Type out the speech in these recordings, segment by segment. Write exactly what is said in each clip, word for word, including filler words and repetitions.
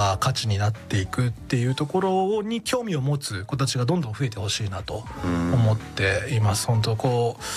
か価値になっていくっていうところに興味を持つ子たちがどんどん増えてほしいなと思っています。本当こう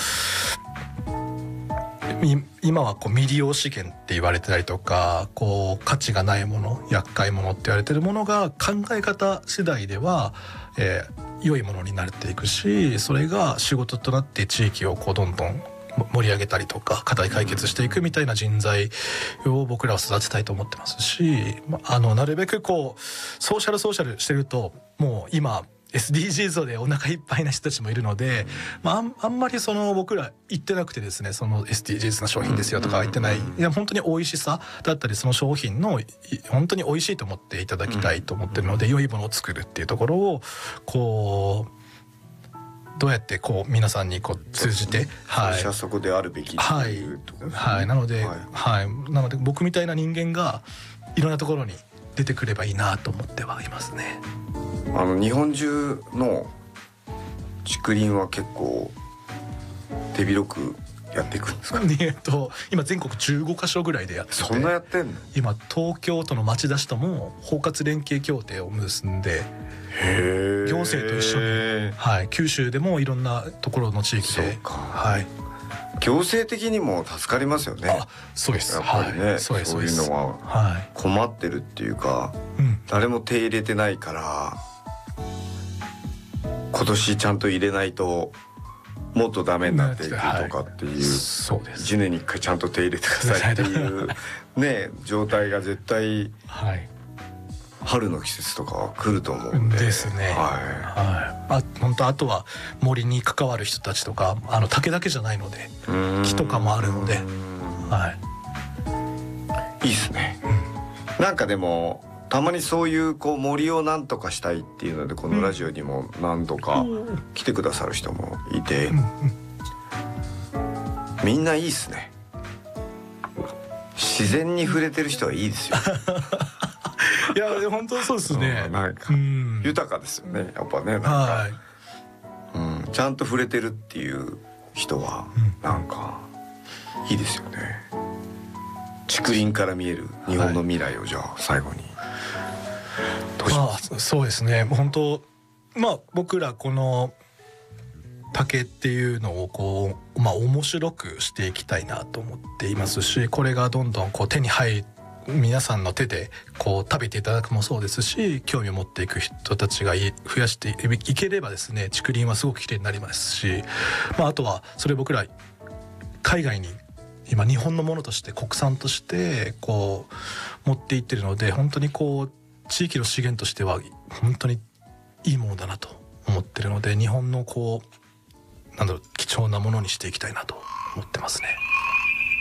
今はこう未利用資源って言われてたりとか、こう価値がないもの、厄介者って言われてるものが考え方次第では、えー、良いものになっていくし、それが仕事となって地域をこうどんどん盛り上げたりとか課題解決していくみたいな人材を僕らは育てたいと思ってますし、あのなるべくこうソーシャルソーシャルしてると、もう今エスディージーズ でお腹いっぱいな人たちもいるので、まあ、あん、あんまりその僕ら言ってなくてですね、その エスディージーズ の商品ですよとか言ってない、いや本当に美味しさだったり、その商品の本当に美味しいと思っていただきたいと思ってるので、良いものを作るっていうところをこうどうやってこう皆さんにこう通じて、 はい、私はそこであるべきっていうところですね。はい、はい、 なので、はいはい、なので僕みたいな人間がいろんなところに出てくればいいなと思ってはいますね。 あの日本中の竹林は結構手広くやっていくんですか？ えっと今全国じゅうごカ所ぐらいでやってて、 そんなやってんの？ 今東京都の町田市とも包括連携協定を結んで、 へ行政と一緒に、はい、九州でもいろんなところの地域で、 そうか、 はい、 行政的にも助かりますよね。 あ、そうです。 やっぱりね、 はい、そうです、 そういうのは困ってるっていうか、はい、誰も手入れてないから今年ちゃんと入れないともっとダメになっていくとかっていう、はい、そうです。いちねんにいっかいちゃんと手入れてくださいっていうね状態が絶対、はい、春の季節とかは来ると思うんでですね。はい、はい、あ、本当あとは森に関わる人たちとか、あの竹だけじゃないので木とかもあるので、はい、 いいですね。うん、なんかでもたまにそういうこう森をなんとかしたいっていうのでこのラジオにも何度か来てくださる人もいて、うんうん、みんないいっすね。自然に触れてる人はいいですよ。 いや本当そうですね。 なんか豊かですよね、やっぱね。なんか、はい、うん、ちゃんと触れてるっていう人はなんかいいですよね。竹林から見える日本の未来をじゃあ最後にどうします？ まあ、そうですね。本当まあ僕らこの竹っていうのをこうまあ面白くしていきたいなと思っていますし、これがどんどんこう手に入る、皆さんの手でこう食べていただくもそうですし、興味を持っていく人たちが増やしていければですね、竹林はすごく綺麗になりますし、まあ、あとはそれ僕ら海外に今日本のものとして国産としてこう持っていってるので、本当にこう地域の資源としては本当にいいものだなと思ってるので、日本のこうなんだろう貴重なものにしていきたいなと思ってますね。